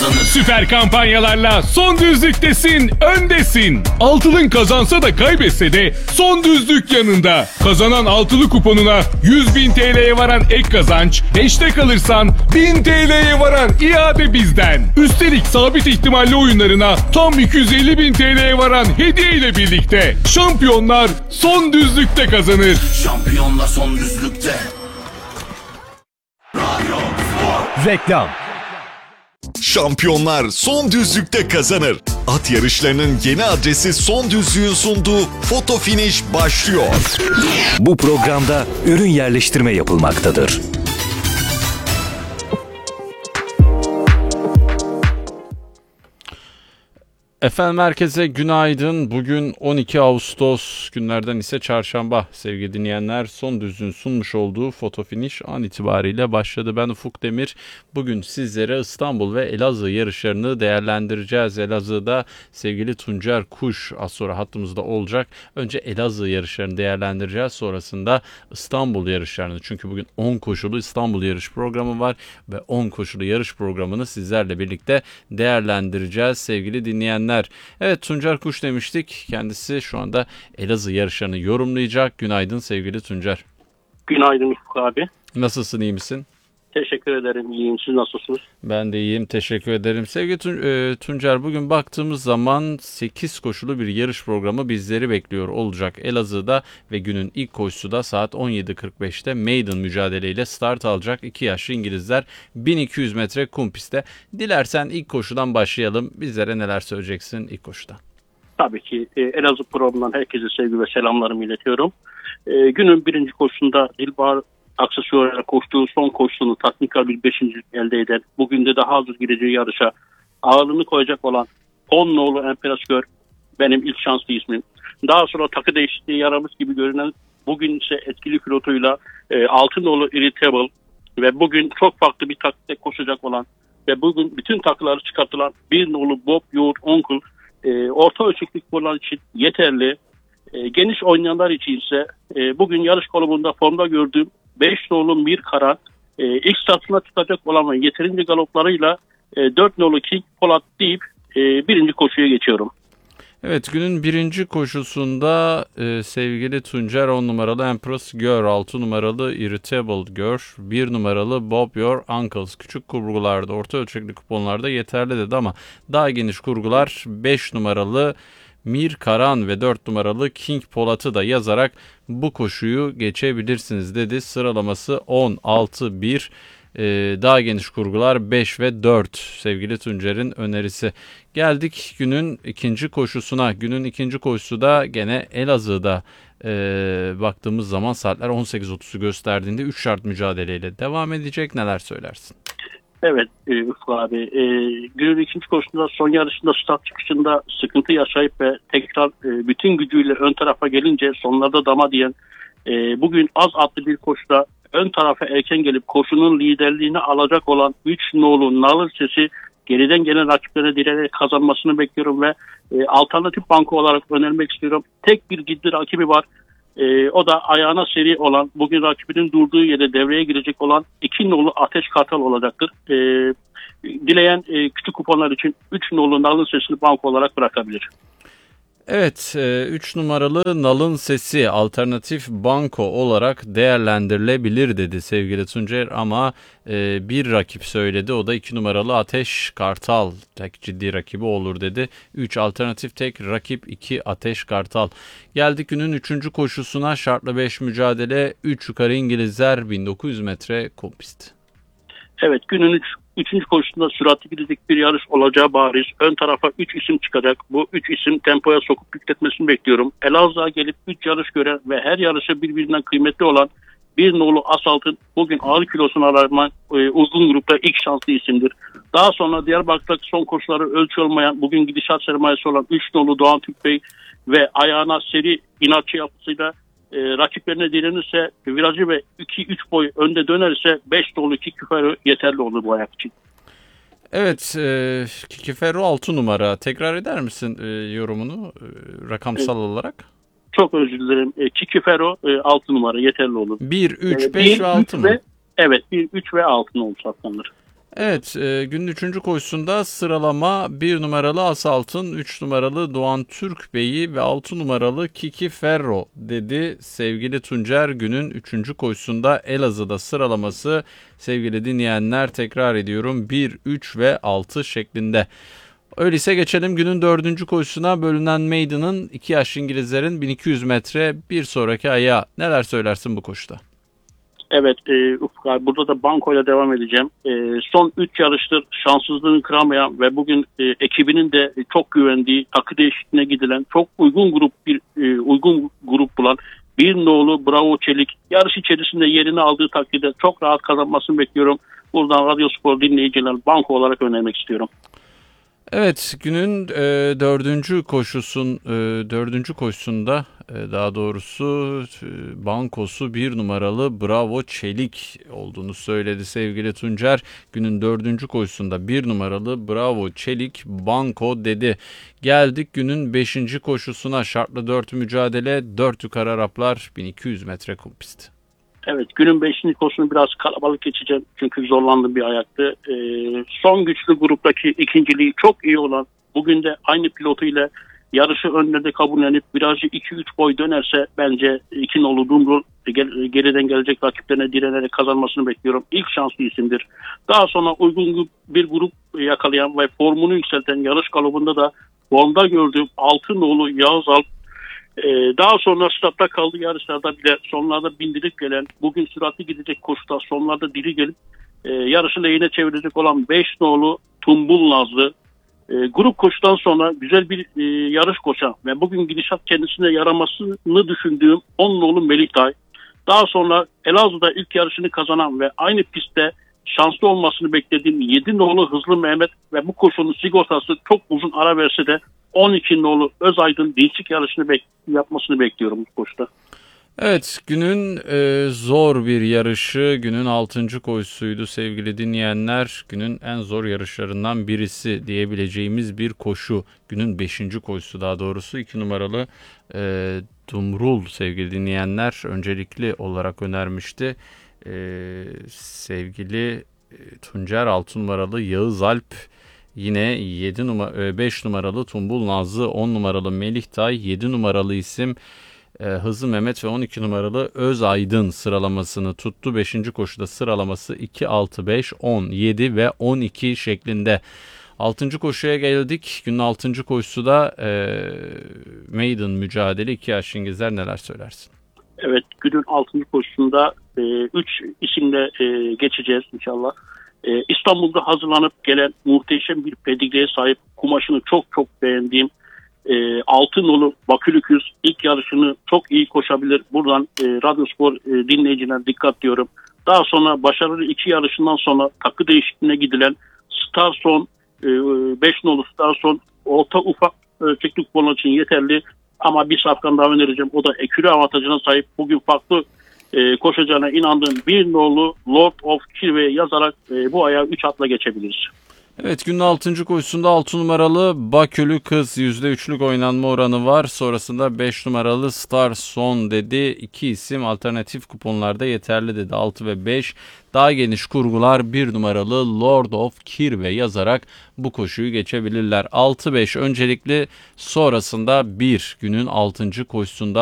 kazanır. Süper kampanyalarla son düzlüktesin, öndesin. Altılın kazansa da kaybetse de son düzlük yanında. Kazanan altılı kuponuna 100.000 TL'ye varan ek kazanç, 5'te kalırsan 1000 TL'ye varan iade bizden. Üstelik sabit ihtimalli oyunlarına tam 250.000 TL'ye varan hediye ile birlikte. Şampiyonlar son düzlükte kazanır. Şampiyonlar son düzlükte. Reklam. Şampiyonlar son düzlükte kazanır. At yarışlarının yeni adresi Son Düzlük'ün sunduğu Foto Finish başlıyor. Bu programda ürün yerleştirme yapılmaktadır. Efendim herkese günaydın. Bugün 12 Ağustos, günlerden ise çarşamba. Sevgili dinleyenler, Son Düzlük'ün sunmuş olduğu Foto Finish an itibariyle başladı. Ben Ufuk Demir. Bugün sizlere İstanbul ve Elazığ yarışlarını değerlendireceğiz. Elazığ'da sevgili Tuncer Kuş az sonra hattımızda olacak. Önce Elazığ yarışlarını değerlendireceğiz. Sonrasında İstanbul yarışlarını. Çünkü bugün 10 koşulu İstanbul yarış programı var ve 10 koşulu yarış programını sizlerle birlikte değerlendireceğiz sevgili dinleyenler. Evet, Tuncer Kuş demiştik. Kendisi şu anda Elazığ yarışlarını yorumlayacak. Günaydın sevgili Tuncer. Günaydın Ufuk abi. Nasılsın, iyi misin? Teşekkür ederim. İyiyim. Siz nasılsınız? Ben de iyiyim. Teşekkür ederim. Sevgili Tuncer, bugün baktığımız zaman 8 koşulu bir yarış programı bizleri bekliyor olacak Elazığ'da ve günün ilk koşusu da saat 17.45'te maiden mücadeleyle start alacak. 2 yaşlı İngilizler 1200 metre kum pistte. Dilersen ilk koşudan başlayalım. Bizlere neler söyleyeceksin ilk koşuda? Tabii ki Elazığ programından herkese sevgi ve selamlarımı iletiyorum. Günün birinci koşusunda Dilbahar aksesuarıyla koştuğu son koşusunu tatminkar bir beşincilik elde eden, bugün de daha hazır gireceği yarışa ağırlığını koyacak olan 10 nolu Emperatör benim ilk şanslı ismim. Daha sonra takı değişikliği yaramış gibi görünen, bugün ise etkili pilotuyla 6 nolu Irritable ve bugün çok farklı bir taktikte koşacak olan ve bugün bütün takıları çıkartılan 1 nolu Bob Your Uncle orta ölçekli sporlar için yeterli. Geniş oynayanlar için ise bugün yarış kolumunda formda gördüğüm 5 nolu Mir Kara ilk startına tutacak olan ve yeterince galoplarıyla 4 nolu King Polat deyip birinci koşuya geçiyorum. Evet, günün birinci koşusunda sevgili Tuncer 10 numaralı Empress Girl, 6 numaralı Irritable Girl, 1 numaralı Bob Your Uncles küçük kurgularda, orta ölçekli kuponlarda yeterli dedi ama daha geniş kurgular 5 numaralı Mir Karan ve 4 numaralı King Polat'ı da yazarak bu koşuyu geçebilirsiniz dedi. Sıralaması 10, 6, 1, daha geniş kurgular 5 ve 4 sevgili Tuncer'in önerisi. Geldik günün ikinci koşusuna. Günün ikinci koşusu da gene Elazığ'da baktığımız zaman saatler 18.30'u gösterdiğinde 3 şart mücadeleyle devam edecek. Neler söylersin? Evet Ufuk abi, günün ikinci koşusunda son yarışında start çıkışında sıkıntı yaşayıp ve tekrar bütün gücüyle ön tarafa gelince sonlarda dama diyen bugün az atlı bir koşuda ön tarafa erken gelip koşunun liderliğini alacak olan 3 nolu Nalır Sesi geriden gelen rakiplerine direnerek kazanmasını bekliyorum ve alternatif banko olarak önermek istiyorum. Tek bir ciddi rakibi var. O da ayağına seri olan, bugün rakibinin durduğu yere devreye girecek olan 2 nolu Ateş Kartal olacaktır. Dileyen küçük kuponlar için 3 nolu Nalın Sesi'ni banko olarak bırakabilir. Evet, 3 numaralı Nalın Sesi alternatif banko olarak değerlendirilebilir dedi sevgili Tuncer ama bir rakip söyledi, o da 2 numaralı Ateş Kartal tek ciddi rakibi olur dedi. 3 alternatif tek rakip 2 Ateş Kartal. Geldik günün 3. koşusuna, şartlı 5 mücadele 3 yukarı İngilizler 1900 metre kum pist. Evet, günün 3. koşusunda süratli gidecek bir yarış olacağı bariz. Ön tarafa 3 isim çıkacak. Bu 3 isim tempoya sokup yükletmesini bekliyorum. Elazığ'a gelip 3 yarış gören ve her yarışı birbirinden kıymetli olan 1 nolu Asalt'ın bugün ağır kilosuna rağmen uzun grupta ilk şanslı isimdir. Daha sonra Diyarbakır'daki son koşuları ölçü olmayan, bugün gidişat sermayesi olan 3 nolu Doğan Türkbey ve ayağına seri inatçı yapısıyla rakiplerine direnirse, virajı ve 2-3 boy önde dönerse 5 nolu Kikifero yeterli olur bu ayak için. Evet, Kikifero 6 numara. Tekrar eder misin yorumunu rakamsal olarak? Çok özür dilerim. Kikifero 6 numara yeterli olur. 1, 3, 5 ve 6 mı? Evet, 1, 3 ve 6 nolu saptanır. Evet, günün 3. koşusunda sıralama 1 numaralı Asalt'ın, 3 numaralı Doğan Türk Bey'i ve 6 numaralı Kiki Ferro dedi sevgili Tuncer. Günün 3. koşusunda Elazığ'da sıralaması sevgili dinleyenler, tekrar ediyorum, 1, 3 ve 6 şeklinde. Öyleyse geçelim günün 4. koşusuna. Bölünen Maiden'ın 2 yaşlı İngilizlerin 1200 metre bir sonraki ayağı. Neler söylersin bu koşuda? Evet, Ufuk abi, burada da bankoyla devam edeceğim. Son 3 yarıştır şanssızlığını kıramayan ve bugün ekibinin de çok güvendiği, takı değişikliğine gidilen, çok uygun grup bulan bir nolu Bravo Çelik yarış içerisinde yerini aldığı takdirde çok rahat kazanmasını bekliyorum. Buradan Radyospor dinleyiciler banko olarak önermek istiyorum. Evet, günün dördüncü koşusunda daha doğrusu bankosu 1 numaralı Bravo Çelik olduğunu söyledi sevgili Tuncer. Günün 4. koşusunda 1 numaralı Bravo Çelik banko dedi. Geldik günün 5. koşusuna. Şartlı 4 mücadele, 4 yukarı Araplar, 1200 metre kum pisti. Evet, günün 5. koşusunu biraz kalabalık geçeceğim çünkü zorlandığım bir ayaktı. Son güçlü gruptaki ikinciliği çok iyi olan, bugün de aynı pilotuyla yarışı önlerde kabullenip virajı 2-3 boy dönerse bence 2 nolu Dumrul geriden gelecek rakiplerine direnerek kazanmasını bekliyorum. İlk şanslı isimdir. Daha sonra uygun bir grup yakalayan ve formunu yükselten, yarış galobunda da formda gördüğüm 6 nolu Yağız Alp, daha sonra startta kaldığı yarışlarda bile sonlarda bindirip gelen, bugün süratli gidecek koşuda sonlarda diri gelip yarışı lehine çevirecek olan 5 nolu Tumbul Nazlı, grup koşudan sonra güzel bir yarış koşan ve bugün gidişat kendisine yaramasını düşündüğüm 10 nolu Melih, daha sonra Elazığ'da ilk yarışını kazanan ve aynı pistte şanslı olmasını beklediğim 7 nolu Hızlı Mehmet ve bu koşunun sigortası çok uzun ara verse de 12 nolu Özaydın değişik yarışını yapmasını bekliyorum bu koşuda. Evet, günün zor bir yarışı, günün 6. koşusuydu sevgili dinleyenler. Günün en zor yarışlarından birisi diyebileceğimiz bir koşu. Günün 5. koşusu daha doğrusu, 2 numaralı Dumrul sevgili dinleyenler öncelikli olarak önermişti. Sevgili Tuncer, 6 numaralı Yağız Alp, yine 5 numaralı Tumbul Nazlı, 10 numaralı Melih Tay, 7 numaralı isim Hızlı Mehmet ve 12 numaralı Özaydın sıralamasını tuttu. 5. koşuda sıralaması 2, 6, 5, 10, 7 ve 12 şeklinde. 6. koşuya geldik. Günün 6. koşusu da Maiden mücadele, 2 yaş İngilizler, neler söylersin? Evet, günün 6. koşusunda 3 isimle geçeceğiz inşallah. İstanbul'da hazırlanıp gelen muhteşem bir pedigreye sahip, kumaşını çok beğendiğim 6 nolu Bakülüküz ilk yarışını çok iyi koşabilir. Buradan Radyospor dinleyicilerine dikkat diyorum. Daha sonra başarılı 2 yarışından sonra takı değişikliğine gidilen Starson, 5 nolu Starson orta ufak ölçekli kupon için yeterli. Ama bir safkan daha önereceğim. O da ekürü avantajına sahip. Bugün farklı koşacağına inandığım 1 nolu Lord of Kirve yazarak bu ayağı 3 atla geçebiliriz. Evet, günün 6. koşusunda 6 numaralı Bakülü Kız %3'lük oynanma oranı var. Sonrasında 5 numaralı Star Son dedi. 2 isim alternatif kuponlarda yeterli dedi. 6 ve 5. Daha geniş kurgular 1 numaralı Lord of Kirve yazarak bu koşuyu geçebilirler. 6-5 öncelikli, sonrasında 1 günün 6. koşusunda